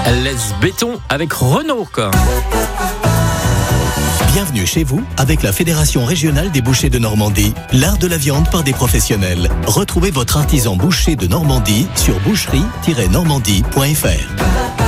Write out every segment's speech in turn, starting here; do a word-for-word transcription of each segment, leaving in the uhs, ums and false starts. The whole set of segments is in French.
Laisse béton avec Renault. Quoi. Bienvenue chez vous avec la Fédération régionale des bouchers de Normandie, l'art de la viande par des professionnels. Retrouvez votre artisan boucher de Normandie sur boucherie tiret normandie point f r.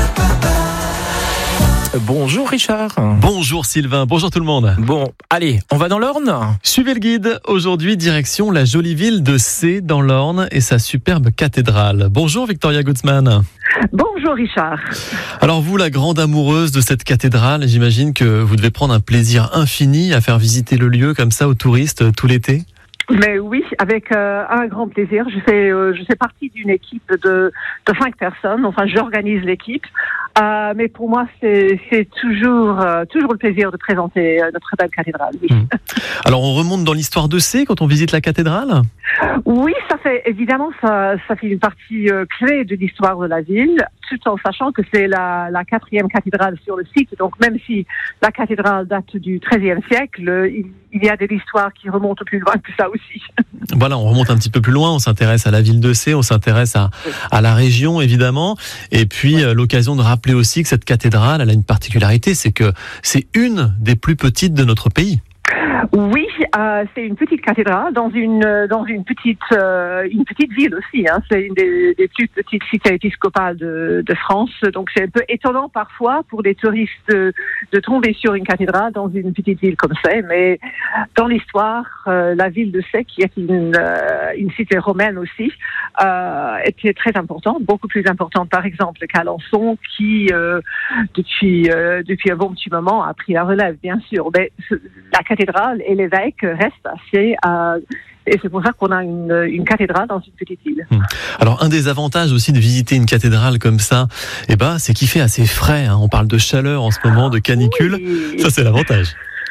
Bonjour Richard. Bonjour Sylvain, bonjour tout le monde. Bon, allez, on va dans l'Orne. Suivez le guide. Aujourd'hui, direction la jolie ville de Sées dans l'Orne et sa superbe cathédrale. Bonjour Victoria Gutzmann. Bonjour Richard. Alors vous, la grande amoureuse de cette cathédrale, j'imagine que vous devez prendre un plaisir infini à faire visiter le lieu comme ça aux touristes euh, tout l'été. Mais oui, avec euh, un grand plaisir. Je fais, euh, je fais partie d'une équipe de, de cinq personnes. Enfin, j'organise l'équipe. Euh, mais pour moi, c'est, c'est toujours, euh, toujours le plaisir de présenter euh, notre belle cathédrale. Oui. Mmh. Alors, on remonte dans l'histoire de Sées quand on visite la cathédrale ? Oui, ça fait évidemment, ça, ça fait une partie euh, clé de l'histoire de la ville, tout en sachant que c'est la, la quatrième cathédrale sur le site. Donc, même si la cathédrale date du treizième siècle, il, il y a de l'histoire qui remonte plus loin que ça aussi. Voilà, on remonte un petit peu plus loin, on s'intéresse à la ville de Sées, on s'intéresse à, à la région évidemment, et puis euh, l'occasion de rappeler aussi que cette cathédrale, elle a une particularité, c'est que c'est une des plus petites de notre pays. Oui, euh, c'est une petite cathédrale dans une dans une petite euh, une petite ville aussi. Hein. C'est une des, des plus petites cités épiscopales de, de France. Donc c'est un peu étonnant parfois pour les touristes de, de tomber sur une cathédrale dans une petite ville comme ça. Mais dans l'histoire, euh, la ville de Sées, qui est une euh, une cité romaine aussi, euh, était très importante, beaucoup plus importante par exemple qu'Alençon, qui euh, depuis euh, depuis un bon petit moment a pris la relève, bien sûr. Mais la cathédrale et l'évêque restent assez... Euh, et c'est pour ça qu'on a une, une cathédrale dans une petite île. Alors, un des avantages aussi de visiter une cathédrale comme ça, eh ben, c'est qu'il fait assez frais. Hein. On parle de chaleur en ce moment, de canicule. Oui. Ça, c'est l'avantage.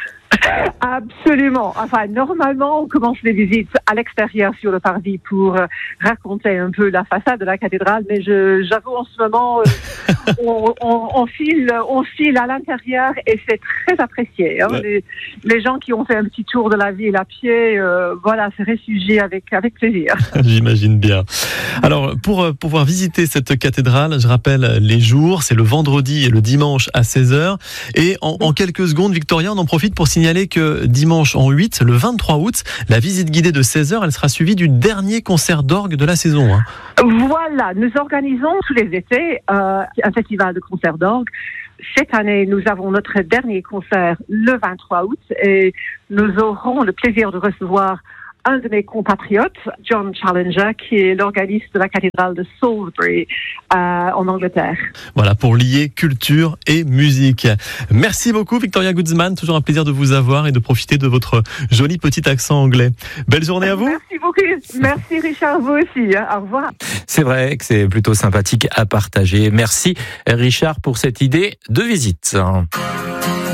Absolument. Enfin, normalement, on commence les visites à l'extérieur sur le parvis pour euh, raconter un peu la façade de la cathédrale, mais je, j'avoue en ce moment, euh, on, on, on file, on file à l'intérieur et c'est très apprécié. Hein. Ouais. Les, les gens qui ont fait un petit tour de la ville à pied, euh, voilà, se réfugient avec avec plaisir. J'imagine bien. Alors, pour euh, pouvoir visiter cette cathédrale, je rappelle les jours, c'est le vendredi et le dimanche à seize heures. Et en, en quelques secondes, Victoria, on en profite pour signaler que dimanche en huit, le vingt-trois août, la visite guidée de seize heures, elle sera suivie du dernier concert d'orgue de la saison. Hein. Voilà, nous organisons tous les étés euh, un festival de concerts d'orgue. Cette année, nous avons notre dernier concert le vingt-trois août et nous aurons le plaisir de recevoir un de mes compatriotes, John Challenger, qui est l'organiste de la cathédrale de Salisbury euh, en Angleterre. Voilà, pour lier culture et musique. Merci beaucoup Victoria Gutzmann, toujours un plaisir de vous avoir et de profiter de votre joli petit accent anglais. Belle journée à vous. Merci beaucoup. Merci Richard, vous aussi. Hein. Au revoir. C'est vrai que c'est plutôt sympathique à partager. Merci Richard pour cette idée de visite.